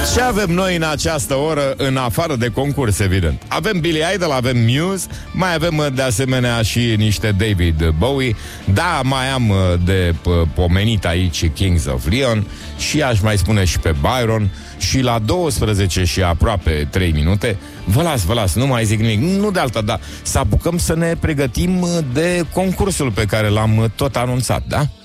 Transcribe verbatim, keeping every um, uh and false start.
Ce avem noi în această oră, în afară de concurs, evident? Avem Billy Idol, avem Muse, mai avem de asemenea și niște David Bowie. Da, mai am de pomenit aici Kings of Leon și aș mai spune și pe Byron. Și la douăsprezece și aproape trei minute, vă las, vă las, nu mai zic nimic, nu de alta, dar să apucăm să ne pregătim de concursul pe care l-am tot anunțat, da?